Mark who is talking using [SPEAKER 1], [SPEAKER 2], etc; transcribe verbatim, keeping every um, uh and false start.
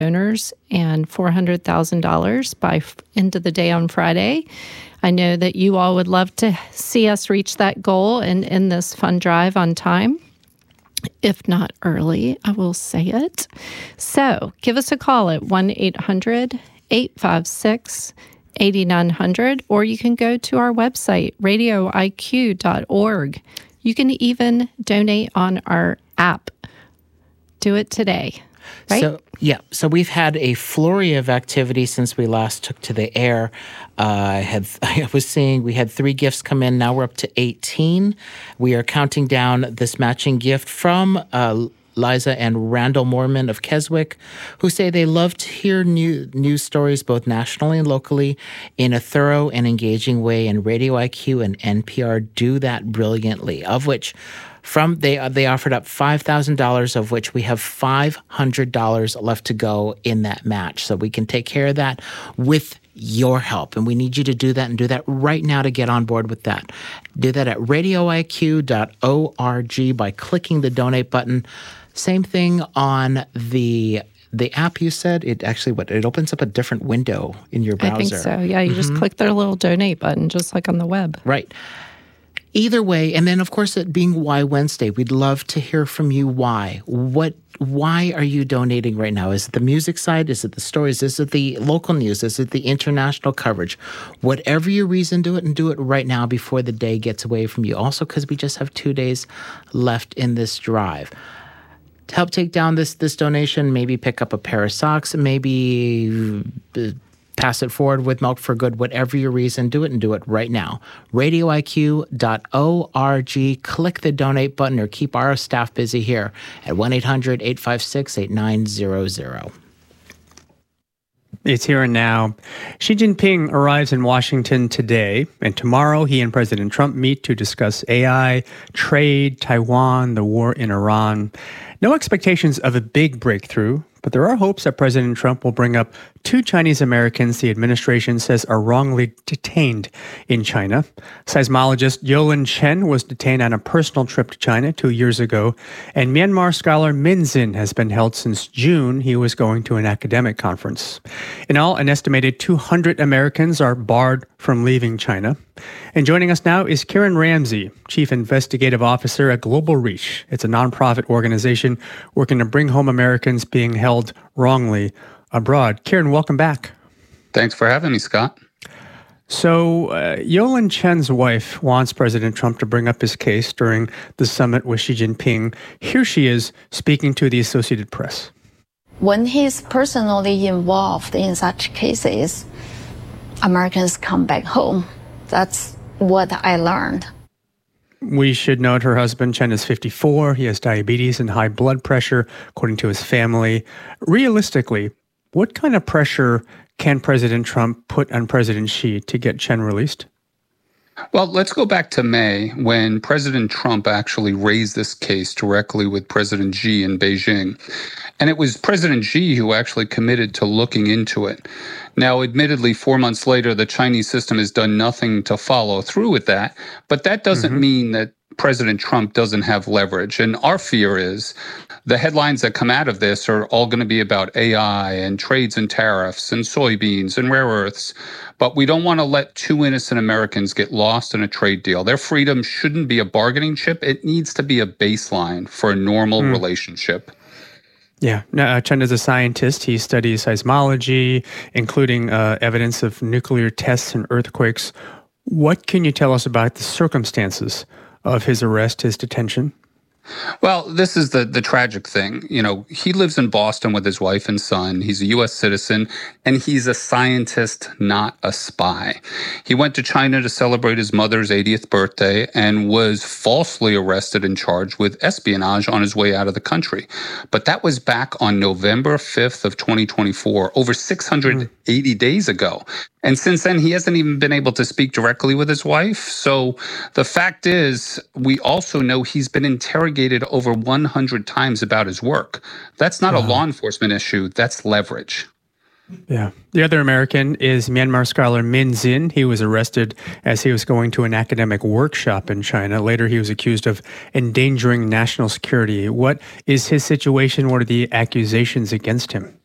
[SPEAKER 1] donors and four hundred thousand dollars by f- end of the day on Friday. I know that you all would love to see us reach that goal and end this fund drive on time. If not early, I will say it. So give us a call at one eight hundred eight five six eight nine zero zero, or you can go to our website, radio I Q dot org. You can even donate on our app. Do it today, right?
[SPEAKER 2] So, yeah, so we've had a flurry of activity since we last took to the air. Uh, I had, I was seeing we had three gifts come in. Now we're up to eighteen. We are counting down this matching gift from uh, Liza and Randall Moorman of Keswick, who say they love to hear new news stories both nationally and locally in a thorough and engaging way, and Radio I Q and N P R do that brilliantly, of which from they uh, they offered up five thousand dollars, of which we have five hundred dollars left to go in that match. So we can take care of that with your help, and we need you to do that and do that right now to get on board with that. Do that at radio I Q dot org by clicking the donate button. Same thing on the the app you said. It actually what it opens up a different window in your browser.
[SPEAKER 1] I think so. Yeah, you mm-hmm. just click their little donate button, just like on the web.
[SPEAKER 2] Right. Either way, and then of course it being Why Wednesday, we'd love to hear from you. Why? What? Why are you donating right now? Is it the music side? Is it the stories? Is it the local news? Is it the international coverage? Whatever your reason, do it and do it right now before the day gets away from you. Also, because we just have two days left in this drive. To help take down this this donation, maybe pick up a pair of socks, maybe uh, pass it forward with Milk for Good, whatever your reason, do it and do it right now. radio I Q dot org, click the donate button or keep our staff busy here at one eight hundred eight five six eight nine zero zero.
[SPEAKER 3] It's here and now. Xi Jinping arrives in Washington today, and tomorrow he and President Trump meet to discuss A I, trade, Taiwan, the war in Iran. No expectations of a big breakthrough, but there are hopes that President Trump will bring up two Chinese Americans the administration says are wrongly detained in China. Seismologist Yolin Chen was detained on a personal trip to China two years ago, and Myanmar scholar Min Zin has been held since June. He was going to an academic conference. In all, an estimated two hundred Americans are barred from leaving China. And joining us now is Karen Ramsey, Chief Investigative Officer at Global Reach. It's a nonprofit organization working to bring home Americans being held wrongly abroad. Karen, welcome back.
[SPEAKER 4] Thanks for having me, Scott.
[SPEAKER 3] So, uh, Yolin Chen's wife wants President Trump to bring up his case during the summit with Xi Jinping. Here she is speaking to the Associated Press.
[SPEAKER 5] When he's personally involved in such cases, Americans come back home. That's what I learned.
[SPEAKER 3] We should note her husband, Chen, is fifty-four. He has diabetes and high blood pressure, according to his family. Realistically, what kind of pressure can President Trump put on President Xi to get Chen released?
[SPEAKER 4] Well, let's go back to May when President Trump actually raised this case directly with President Xi in Beijing. And it was President Xi who actually committed to looking into it. Now, admittedly, four months later, the Chinese system has done nothing to follow through with that. But that doesn't mm-hmm. mean that President Trump doesn't have leverage. And our fear is the headlines that come out of this are all going to be about A I and trades and tariffs and soybeans and rare earths. But we don't want to let two innocent Americans get lost in a trade deal. Their freedom shouldn't be a bargaining chip. It needs to be a baseline for a normal mm. relationship.
[SPEAKER 3] Yeah. Now, uh, Chen is a scientist. He studies seismology, including uh, evidence of nuclear tests and earthquakes. What can you tell us about the circumstances of his arrest, his detention?
[SPEAKER 4] Well, this is the, the tragic thing. You know, he lives in Boston with his wife and son. He's a U S citizen, and he's a scientist, not a spy. He went to China to celebrate his mother's eightieth birthday and was falsely arrested and charged with espionage on his way out of the country. But that was back on November fifth of twenty twenty-four, over six hundred eighty mm. days ago. And since then, he hasn't even been able to speak directly with his wife. So the fact is, we also know he's been interrogated over one hundred times about his work. That's not wow. a law enforcement issue. That's leverage.
[SPEAKER 3] Yeah. The other American is Myanmar scholar Min Zin. He was arrested as he was going to an academic workshop in China. Later, he was accused of endangering national security. What is his situation? What are the accusations against him?